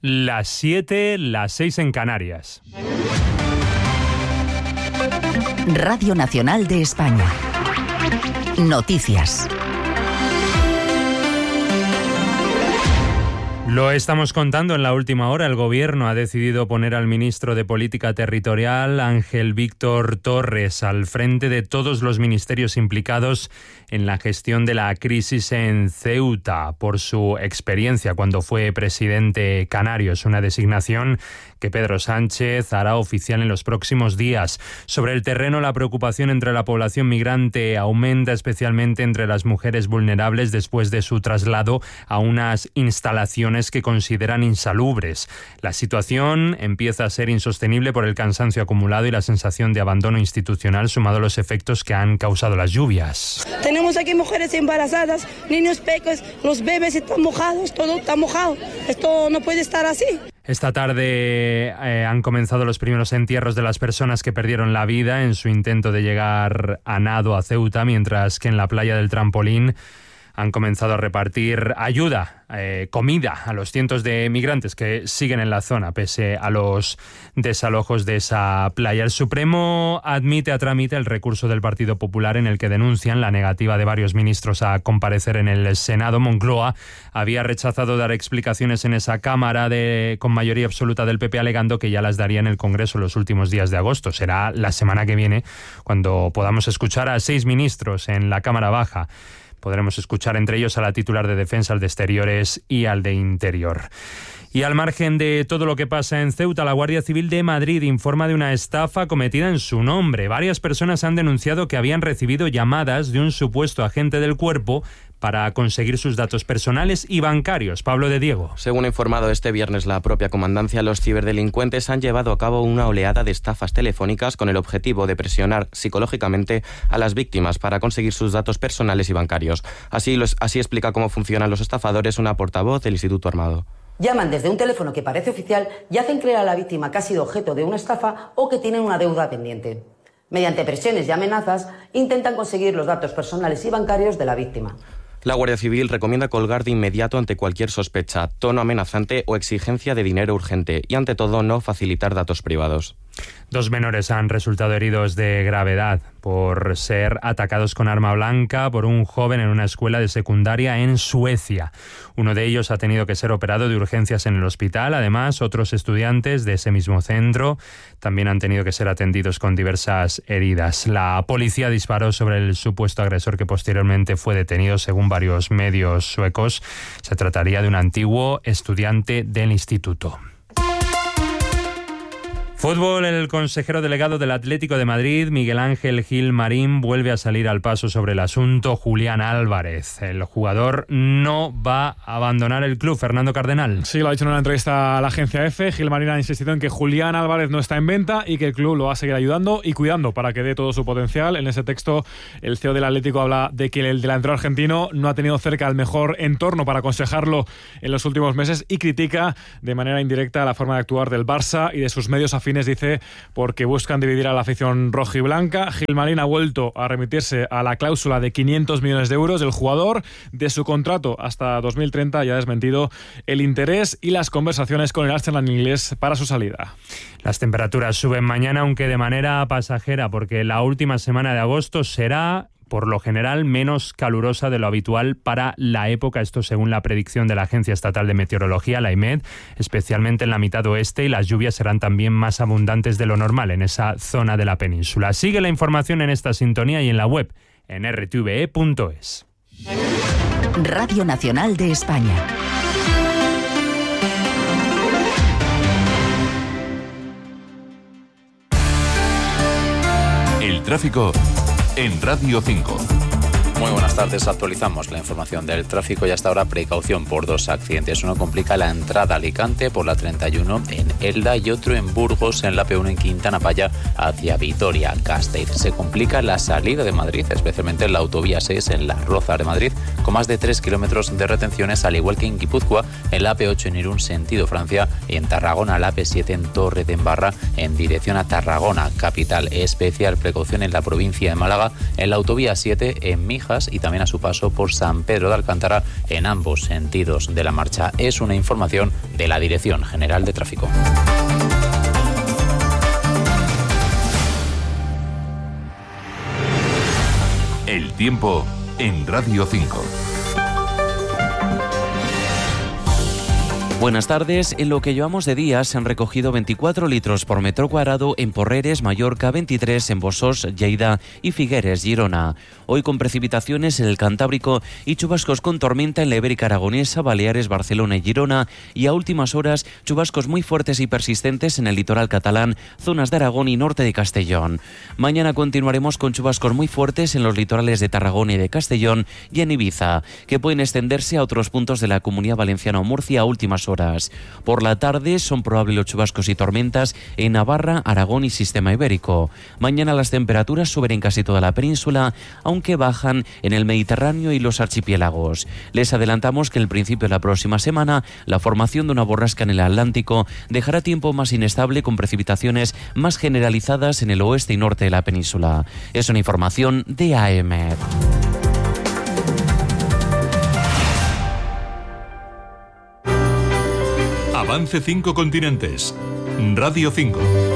las 7, las 6 en Canarias. Radio Nacional de España. Noticias. Lo estamos contando en la última hora. El Gobierno ha decidido poner al ministro de Política Territorial, Ángel Víctor Torres, al frente de todos los ministerios implicados en la gestión de la crisis en Ceuta, por su experiencia cuando fue presidente canario. Es una designación que Pedro Sánchez hará oficial en los próximos días. Sobre el terreno, la preocupación entre la población migrante aumenta, especialmente entre las mujeres vulnerables, después de su traslado a unas instalaciones que consideran insalubres. La situación empieza a ser insostenible por el cansancio acumulado y la sensación de abandono institucional, sumado a los efectos que han causado las lluvias. Tenemos aquí mujeres embarazadas, niños pequeños, los bebés están mojados, todo está mojado. Esto no puede estar así. Esta tarde han comenzado los primeros entierros de las personas que perdieron la vida en su intento de llegar a nado a Ceuta, mientras que en la playa del Trampolín han comenzado a repartir ayuda, comida a los cientos de migrantes que siguen en la zona pese a los desalojos de esa playa. El Supremo admite a trámite el recurso del Partido Popular en el que denuncian la negativa de varios ministros a comparecer en el Senado. Moncloa había rechazado dar explicaciones en esa Cámara con mayoría absoluta del PP, alegando que ya las daría en el Congreso los últimos días de agosto. Será la semana que viene cuando podamos escuchar a 6 ministros en la Cámara Baja. Podremos escuchar entre ellos a la titular de Defensa, al de Exteriores y al de Interior. Y al margen de todo lo que pasa en Ceuta, la Guardia Civil de Madrid informa de una estafa cometida en su nombre. Varias personas han denunciado que habían recibido llamadas de un supuesto agente del Cuerpo para conseguir sus datos personales y bancarios. Pablo de Diego. Según ha informado este viernes la propia comandancia, los ciberdelincuentes han llevado a cabo una oleada de estafas telefónicas con el objetivo de presionar psicológicamente a las víctimas para conseguir sus datos personales y bancarios. Así explica cómo funcionan los estafadores una portavoz del Instituto Armado. Llaman desde un teléfono que parece oficial y hacen creer a la víctima que ha sido objeto de una estafa o que tienen una deuda pendiente. Mediante presiones y amenazas, intentan conseguir los datos personales y bancarios de la víctima. La Guardia Civil recomienda colgar de inmediato ante cualquier sospecha, tono amenazante o exigencia de dinero urgente y, ante todo, no facilitar datos privados. 2 menores han resultado heridos de gravedad por ser atacados con arma blanca por un joven en una escuela de secundaria en Suecia. Uno de ellos ha tenido que ser operado de urgencias en el hospital. Además, otros estudiantes de ese mismo centro también han tenido que ser atendidos con diversas heridas. La policía disparó sobre el supuesto agresor, que posteriormente fue detenido. Según varios medios suecos, se trataría de un antiguo estudiante del instituto. Fútbol. El consejero delegado del Atlético de Madrid, Miguel Ángel Gil Marín, vuelve a salir al paso sobre el asunto Julián Álvarez. El jugador no va a abandonar el club. Fernando Cardenal. Sí, lo ha dicho en una entrevista a la agencia EFE. Gil Marín ha insistido en que Julián Álvarez no está en venta y que el club lo va a seguir ayudando y cuidando para que dé todo su potencial. En ese texto, el CEO del Atlético habla de que el delantero argentino no ha tenido cerca el mejor entorno para aconsejarlo en los últimos meses y critica de manera indirecta la forma de actuar del Barça y de sus medios afines, dice, porque buscan dividir a la afición rojiblanca. Gilmarín ha vuelto a remitirse a la cláusula de 500 millones de euros del jugador, de su contrato hasta 2030, y ha desmentido el interés y las conversaciones con el Arsenal inglés para su salida. Las temperaturas suben mañana, aunque de manera pasajera, porque la última semana de agosto será, por lo general, menos calurosa de lo habitual para la época, esto según la predicción de la Agencia Estatal de Meteorología, la EMED, especialmente en la mitad oeste, y las lluvias serán también más abundantes de lo normal en esa zona de la península. Sigue la información en esta sintonía y en la web, en rtve.es. Radio Nacional de España. El tráfico en Radio 5. Muy buenas tardes, actualizamos la información del tráfico y hasta ahora precaución por 2 accidentes. Uno complica la entrada a Alicante por la 31 en Elda y otro en Burgos en la P1 en Quintana Paya hacia Vitoria-Gasteiz. Se complica la salida de Madrid, especialmente en la autovía 6 en Las Rozas de Madrid, con más de 3 kilómetros de retenciones, al igual que en Guipúzcoa, en la AP8 en Irún, sentido Francia, y en Tarragona, la AP7 en Torre de Embarra, en dirección a Tarragona, capital. Especial precaución en la provincia de Málaga, en la autovía 7 en Mijas y también a su paso por San Pedro de Alcántara, en ambos sentidos de la marcha. Es una información de la Dirección General de Tráfico. El tiempo en Radio 5. Buenas tardes. En lo que llevamos de día se han recogido 24 litros por metro cuadrado en Porreres, Mallorca, 23 en Bossós, Lleida y Figueres, Girona. Hoy con precipitaciones en el Cantábrico y chubascos con tormenta en la Ibérica Aragonesa, Baleares, Barcelona y Girona, y a últimas horas chubascos muy fuertes y persistentes en el litoral catalán, zonas de Aragón y norte de Castellón. Mañana continuaremos con chubascos muy fuertes en los litorales de Tarragona y de Castellón y en Ibiza, que pueden extenderse a otros puntos de la Comunidad Valenciana o Murcia a últimas horas. Por la tarde son probables los chubascos y tormentas en Navarra, Aragón y Sistema Ibérico. Mañana las temperaturas suben en casi toda la península, aunque bajan en el Mediterráneo y los archipiélagos. Les adelantamos que en el principio de la próxima semana la formación de una borrasca en el Atlántico dejará tiempo más inestable con precipitaciones más generalizadas en el oeste y norte de la península. Es una información de AEMET. Avance 5 continentes. Radio 5.